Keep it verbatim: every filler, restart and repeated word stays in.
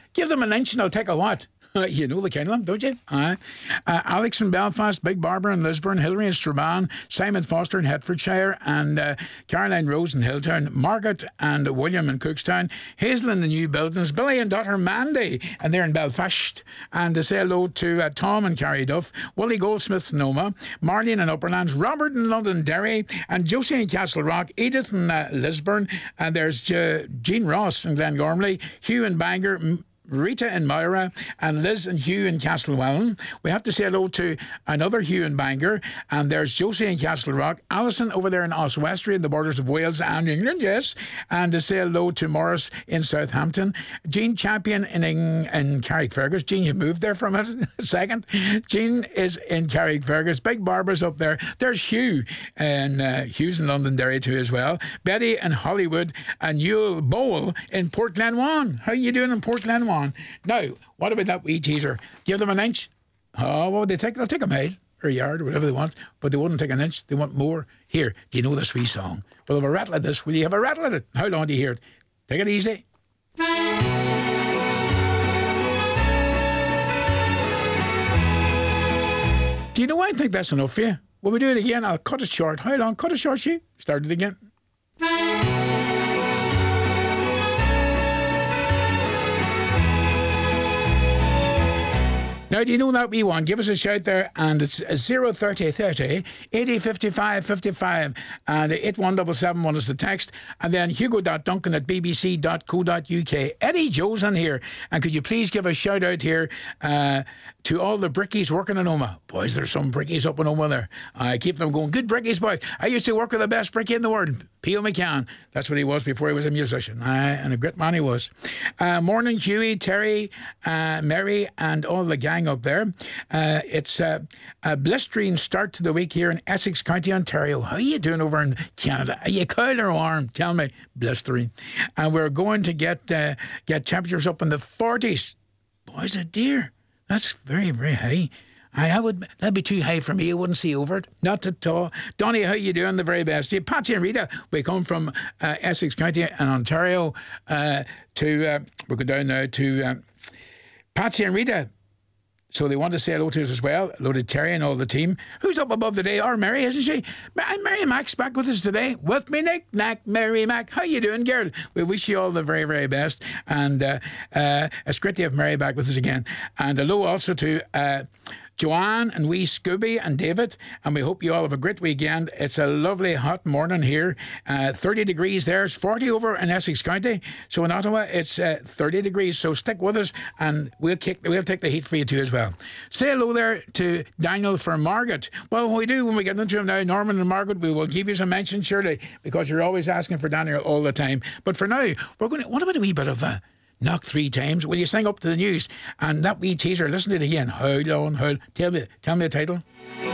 Give them an inch and they'll take a what? You know the kind of them, don't you? Uh, uh, Alex in Belfast, Big Barbara in Lisburn, Hilary in Strabane, Simon Foster in Hertfordshire, and uh, Caroline Rose in Hilltown, Margaret and William in Cookstown, Hazel in the New Buildings, Billy and daughter Mandy, and they're in Belfast. And they say hello to uh, Tom in Carryduff, Willie Goldsmith in Noma, Marlene in Upperlands, Robert in Londonderry, and Josie in Castle Rock, Edith in uh, Lisburn, and there's uh, Jean Ross in Glengormley, Hugh in Bangor, M- Rita in Moira, and Liz and Hugh in Castlewellan. We have to say hello to another Hugh in Bangor, and there's Josie in Castle Rock, Alison over there in Oswestry in the borders of Wales and England, yes, and to say hello to Morris in Southampton, Jean Champion in, in, in Carrickfergus. Jean, you moved there for a minute, a second. Jean is in Carrickfergus, Big Barbara's up there. There's Hugh, and uh, Hugh's in Londonderry too as well. Betty in Hollywood, and Yule Bowl in Port Glenwan. How you doing in Port Glenwan? Now, what about that wee teaser? Give them an inch. Oh, what would they take? They'll take a mile or a yard or whatever they want, but they wouldn't take an inch. They want more. Here, do you know this wee song? We'll have a rattle at this. Will you have a rattle at it? How long do you hear it? Take it easy. Do you know, I think that's enough for you. Will we do it again? I'll cut it short. How long? Cut it short, you. Start it again. Now, do you know that wee one? Give us a shout there, and it's zero thirty thirty eighty fifty-five fifty-five, and eight one seven seven one is the text, and then hugo.duncan at bbc.co.uk. Eddie Joe's in here, and could you please give a shout out here uh, to all the brickies working in Oma? Boys, there's some brickies up in Oma there. I keep them going. Good brickies, boy. I used to work with the best brickie in the world, Pio McCann. That's what he was before he was a musician. Aye, and a great man he was. Uh, morning, Hughie, Terry, uh, Mary, and all the gang up there. Uh, it's uh, a blistering start to the week here in Essex County, Ontario. How are you doing over in Canada? Are you cold or warm? Tell me. Blistering. And we're going to get uh, get temperatures up in the forties. Boys, a dear. That's very, very high. I, I would, that'd be too high for me. I wouldn't see over it. Not at all. Donnie, how you doing? The very best. Yeah, Patsy and Rita, we come from uh, Essex County and Ontario uh, to, uh, we'll go down now to um, Patsy and Rita. So they want to say hello to us as well. Hello to Terry and all the team. Who's up above today? Our Mary, isn't she? And Mary Mac's back with us today. With me, Nick Nack, Mary Mac. How you doing, girl? We wish you all the very, very best. And uh, uh, it's great to have Mary back with us again. And hello also to Uh, Joanne and wee Scooby and David, and we hope you all have a great weekend. It's a lovely hot morning here. Uh, thirty degrees there. It's forty over in Essex County. So in Ottawa, it's uh, thirty degrees. So stick with us, and we'll kick, we'll take the heat for you too as well. Say hello there to Daniel for Margaret. Well, we do when we get into him now, Norman and Margaret, we will give you some mention, surely, because you're always asking for Daniel all the time. But for now, we're going to, what about a wee bit of a knock three times? Will you sing up to the news? And that wee teaser, listen to it again. How long, how... Tell me, tell me the title.